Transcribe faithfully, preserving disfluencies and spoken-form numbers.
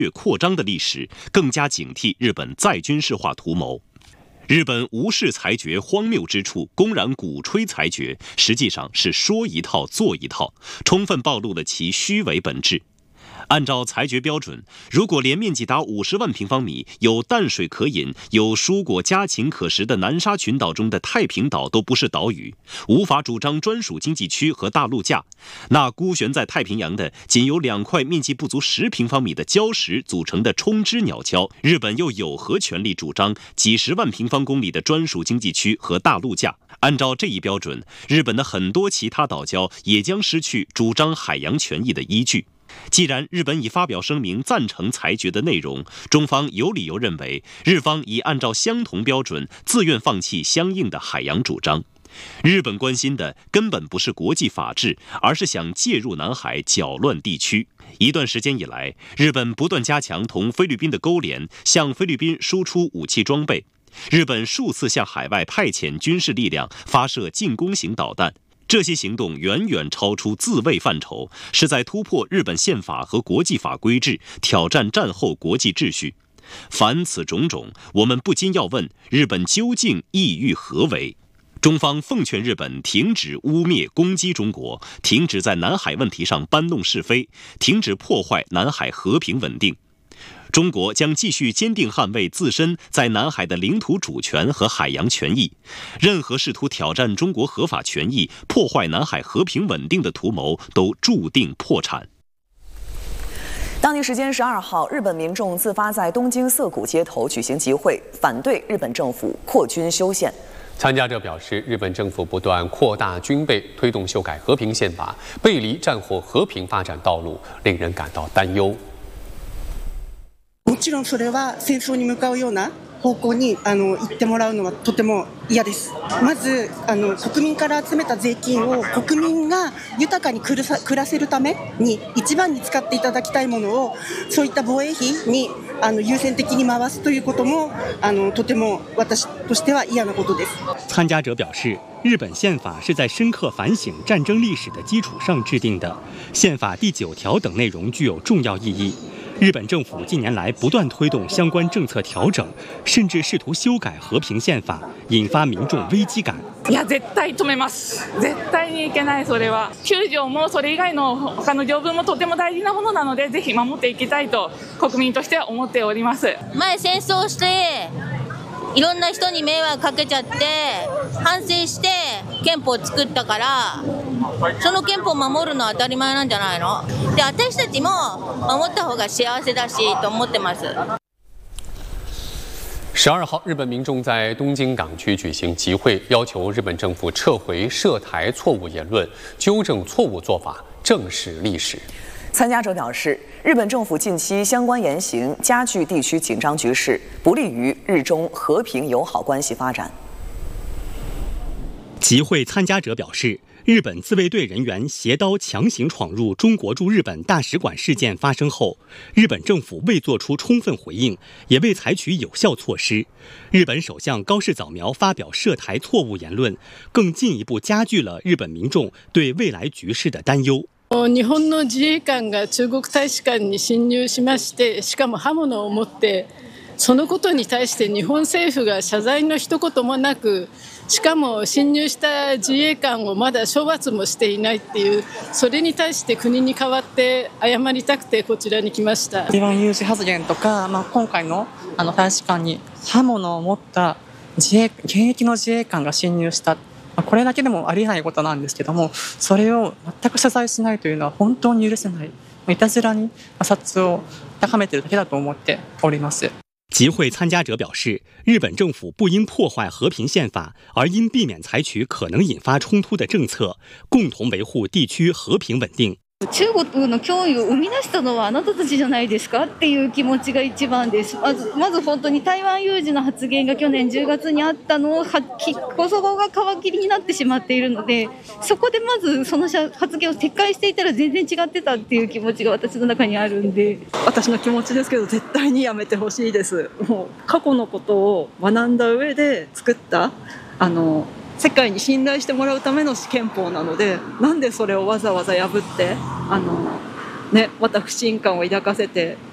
越扩张的历史，更加警惕日本再军事化图谋。日本无视裁决荒谬之处，公然鼓吹裁决，实际上是说一套做一套，充分暴露了其虚伪本质。按照裁决标准，如果连面积达五十万平方米、有淡水可饮、有蔬果家禽可食的南沙群岛中的太平岛都不是岛屿，无法主张专属经济区和大陆架，那孤悬在太平洋的仅由两块面积不足十平方米的礁石组成的冲之鸟礁，日本又有何权利主张几十万平方公里的专属经济区和大陆架？按照这一标准，日本的很多其他岛礁也将失去主张海洋权益的依据。既然日本已发表声明赞成裁决的内容，中方有理由认为日方已按照相同标准自愿放弃相应的海洋主张。日本关心的根本不是国际法治，而是想介入南海搅乱地区。一段时间以来，日本不断加强同菲律宾的勾连，向菲律宾输出武器装备。日本数次向海外派遣军事力量，发射进攻型导弹。这些行动远远超出自卫范畴，是在突破日本宪法和国际法规制，挑战战后国际秩序。凡此种种，我们不禁要问：日本究竟意欲何为？中方奉劝日本停止污蔑攻击中国，停止在南海问题上搬弄是非，停止破坏南海和平稳定。中国将继续坚定捍卫自身在南海的领土主权和海洋权益，任何试图挑战中国合法权益、破坏南海和平稳定的图谋都注定破产。 当地时间十二号，日本民众自发在东京涩谷街头举行集会，反对日本政府扩军修宪。 参加者表示，日本政府不断扩大军备，推动修改和平宪法，背离战后和平发展道路，令人感到担忧。 もちろんそれは戦争に向かうような方向にあの行ってもらうのはとても嫌です。まずあの国民から集めた税金を国民が豊かに暮らせるために一番に使っていただきたいものをそういった防衛費にあの優先的に回すということもあのとても私としては嫌なことです。 参加者表示，日本宪法是在深刻反省战争历史的基础上制定的，宪法第九条等内容具有重要意义。日本政府近年来不断推动相关政策调整，甚至试图修改和平宪法，引发民众危機感。 いや絶対止めます。絶対にいけないそれは。きゅう条もそれ以外の他の条文もとても大事なものなので、ぜひ守っていきたいと国民としては思っております。 前戦争していろんな人に迷惑かけちゃって反省して憲法を作ったから、その憲法を守るのは当たり前なんじゃないの？で、私たちも守った方が幸せだしと思ってます。 十二号，日本民众在东京港区举行集会，要求日本政府撤回涉台错误言论，纠正错误做法，正视历史。 参加者表示，日本政府近期相关言行加剧地区紧张局势，不利于日中和平友好关系发展。 集会参加者表示，日本自卫队人员携刀强行闯入中国驻日本大使馆事件发生后，日本政府未作出充分回应，也未采取有效措施。日本首相高市早苗发表涉台错误言论，更进一步加剧了日本民众对未来局势的担忧。 日本の自衛官が中国大使館に侵入しまして、しかも刃物を持って、そのことに対して日本政府が謝罪の一言もなく、しかも侵入した自衛官をまだ処罰もしていないっていう、それに対して国に代わって謝りたくてこちらに来ました。 台湾有事発言とか、まあ、今回のあの大使館に刃物を持った自衛現役の自衛官が侵入した。これだけでもありえないことなんですけども、それを全く謝罪しないというのは本当に許せない。いたずらに摩擦を高めているだけだと思っております。 集会参加者表示，日本政府不应破坏和平宪法，而应避免采取可能引发冲突的政策，共同维護地区和平稳定。 中国の脅威を生み出したのはあなたたちじゃないですかっていう気持ちが一番です。まず、まず本当に台湾有事の発言が去年じゅうがつにあったのをこそこが皮切りになってしまっているので、そこでまずその発言を撤回していたら全然違ってたっていう気持ちが私の中にあるんで。 私の気持ちですけど、絶対にやめてほしいです。もう過去のことを学んだ上で作ったあの世界に信頼してもらうための憲法なので、なんでそれをわざわざ破ってあの、ね、また不信感を抱かせて